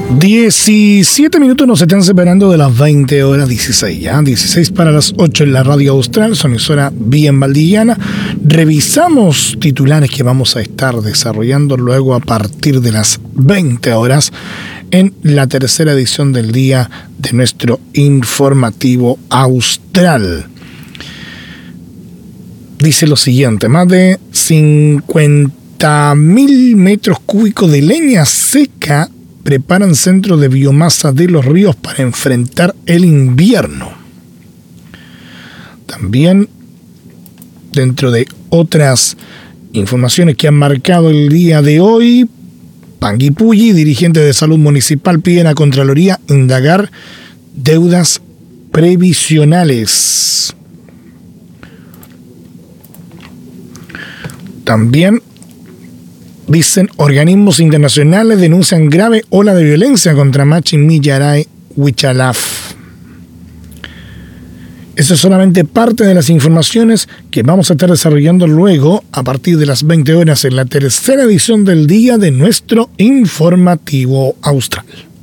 17 minutos nos están separando de las 20 horas 16, ya 16 para las 8 en la radio austral, su emisora bien valdiviana. Revisamos titulares que vamos a estar desarrollando luego a partir de las 20 horas en la tercera edición del día de nuestro informativo austral. Dice lo siguiente: más de 50.000 metros cúbicos de leña seca preparan centros de biomasa de los ríos para enfrentar el invierno. También, dentro de otras informaciones que han marcado el día de hoy, Panguipulli, dirigentes de salud municipal, piden a Contraloría indagar deudas previsionales. También dicen, organismos internacionales denuncian grave ola de violencia contra Machi Millaray Huichalaf. Eso es solamente parte de las informaciones que vamos a estar desarrollando luego a partir de las 20 horas en la tercera edición del día de nuestro informativo austral.